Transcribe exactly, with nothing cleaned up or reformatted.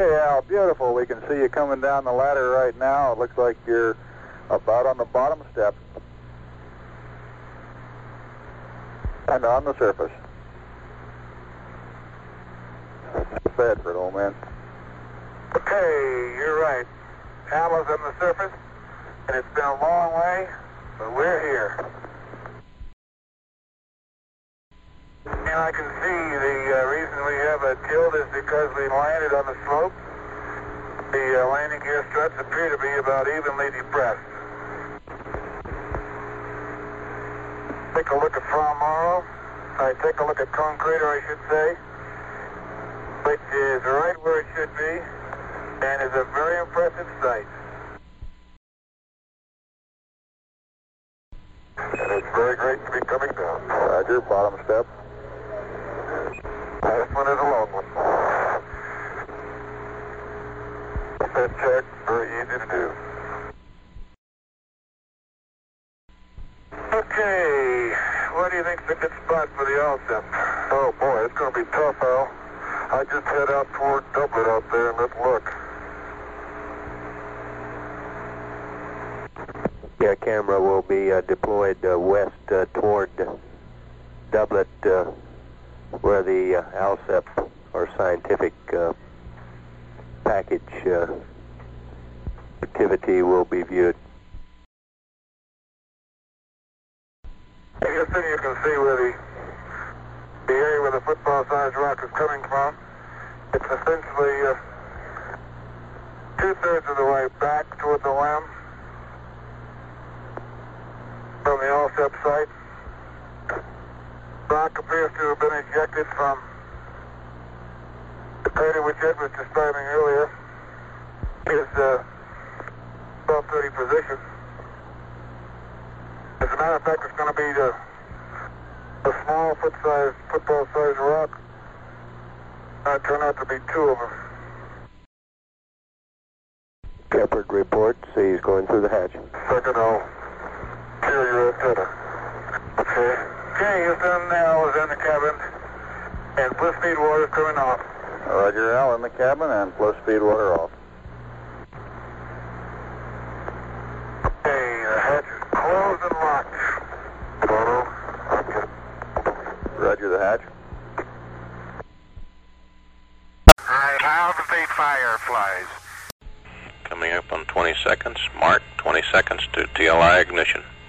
Okay, Al, beautiful. We can see you coming down the ladder right now. It looks like you're about on the bottom step and on the surface. Bedford, old man. Okay, you're right. Al is on the surface, and it's been a long way, but we're here. And I can see the uh, reason we have a tilt is because we landed on the slope. The uh, landing gear struts appear to be about evenly depressed. Take a look at Fra Mauro. I take a look at Cone Crater, I should say, which is right where it should be, and is a very impressive sight. And it's very great to be coming down. Roger, bottom step. This one is a long one. Set check, very easy to do. Okay, what do you think's a good spot for the L S E P? Oh boy, it's going to be tough, Al. I just head out toward Dublin out there and let's look. Yeah, camera will be uh, deployed uh, west uh, toward Dublin, uh, where the uh, L S E P or scientific uh, package uh, activity will be viewed. I guess then you can see where the the area where the football-sized rock is coming from. It's essentially uh, two-thirds of the way back toward the limb from the L S E P site. Rock appears to have been ejected from the crater which Ed was describing earlier. His uh, twelve thirty position. As a matter of fact, it's going to be the, a small foot-sized, football-sized rock. Uh, turn out to be two of them. Shepard reports he's going through the hatch. Second, I'll clear your antenna. Okay. Okay, Houston, now is in the cabin, and bliss speed water is coming off. Roger, Al, in the cabin and flow speed water off. Okay, the hatch is closed and locked. Photo. Roger the hatch. Alright, how do they fireflies? Coming up on twenty seconds. Mark, twenty seconds to T L I ignition.